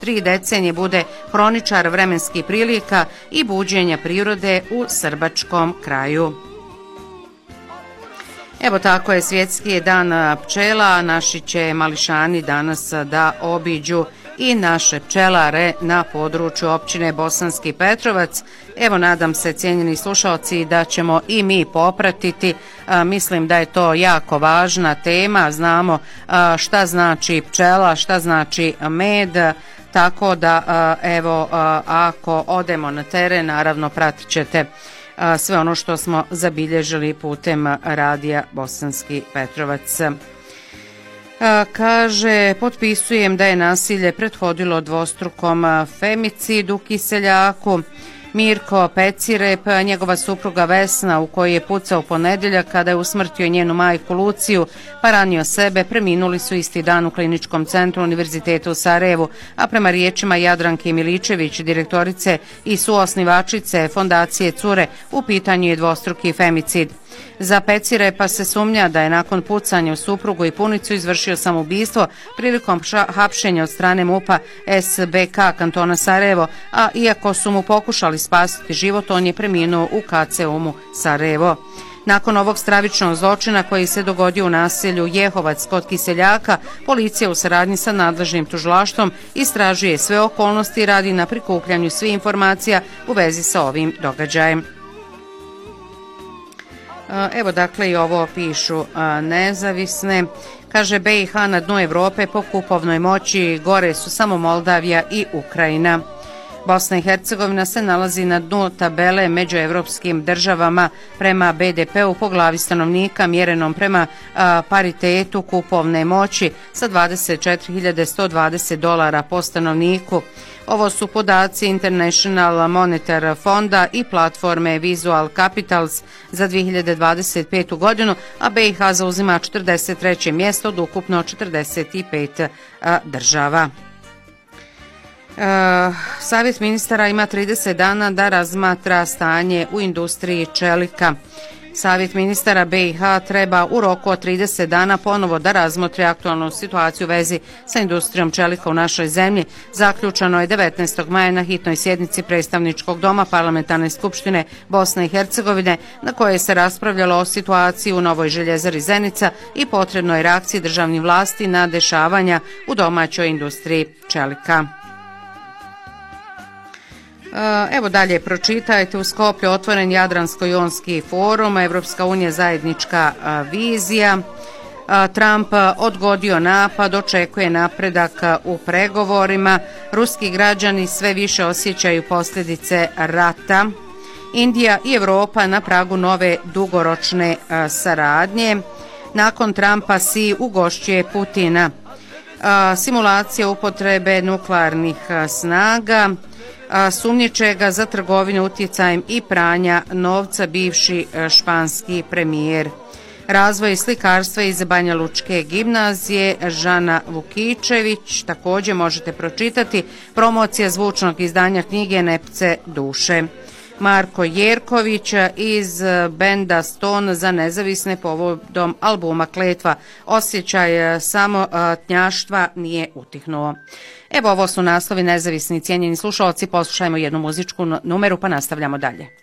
3 decenije bude hroničar vremenskih prilika i buđenja prirode u Srbačkom kraju. Evo tako je svjetski dan pčela, naši će mališani danas da obiđu i naše pčelare na području općine Bosanski Petrovac. Evo nadam se, cijenjeni slušalci, da ćemo i mi popratiti. Mislim da je to jako važna tema, znamo šta znači pčela, šta znači med, tako da evo ako odemo na teren, naravno pratit ćete sve ono što smo zabilježili putem radija Bosanski Petrovac. Kaže, potpisujem da je nasilje prethodilo dvostrukom femicidu Kiseljaku. Mirko Pecirep, njegova supruga Vesna, u kojoj je pucao u ponedjeljak kada je usmrtio njenu majku Luciju, pa ranio sebe, preminuli su isti dan u kliničkom centru Univerziteta u Sarajevu, a prema riječima Jadranke Miličević, direktorice i suosnivačice Fondacije Cure, u pitanju je dvostruki femicid. Za Pecirepa se sumnja da je nakon pucanja u suprugu i punicu izvršio samoubistvo prilikom hapšenja od strane MUP-a SBK kantona Sarajevo, a iako su mu pokušali spasiti život, on je preminuo u KC-u Sarajevo. Nakon ovog stravičnog zločina koji se dogodio u naselju Jehovac kod Kiseljaka, policija u saradnji sa nadležnim tužilaštvom istražuje sve okolnosti i radi na prikupljanju svih informacija u vezi sa ovim događajem. Evo dakle i ovo pišu nezavisne. Kaže, BiH na dnu Evrope po kupovnoj moći, gore su samo Moldavija i Ukrajina. Bosna i Hercegovina se nalazi na dnu tabele među evropskim državama prema BDP-u po glavi stanovnika mjerenom prema paritetu kupovne moći sa $24.120 po stanovniku. Ovo su podaci International Monetary Fonda i platforme Visual Capitals za 2025. godinu, a BiH zauzima 43. mjesto od ukupno 45 država. Savjet ministara ima 30 dana da razmatra stanje u industriji čelika. Savjet ministara BiH treba u roku od 30 dana ponovo da razmotri aktualnu situaciju u vezi sa industrijom čelika u našoj zemlji. Zaključeno je 19. maja na hitnoj sjednici Predstavničkog doma Parlamentarne skupštine Bosne i Hercegovine, na kojoj se raspravljalo o situaciji u Novoj željezari Zenica i potrebnoj reakciji državnih vlasti na dešavanja u domaćoj industriji čelika. Evo dalje pročitajte, u Skoplju otvoren Jadransko-jonski forum, Evropska unija zajednička vizija, Trump odgodio napad, očekuje napredak u pregovorima, ruski građani sve više osjećaju posljedice rata, Indija i Evropa na pragu nove dugoročne saradnje, nakon Trumpa Si ugošćuje Putina, simulacija upotrebe nuklearnih snaga, sumnjičega za trgovinu utjecajem i pranja novca bivši španski premijer. Razvoj slikarstva iz Banja Lučke gimnazije Žana Vukičević, također možete pročitati, promocija zvučnog izdanja knjige Nepce duše. Marko Jerković iz benda Stone za nezavisne povodom albuma Kletva. Osjećaj samotnjaštva nije utihnuo. Evo ovo su naslovi nezavisni, cijenjeni slušalci, poslušajmo jednu muzičku numeru pa nastavljamo dalje.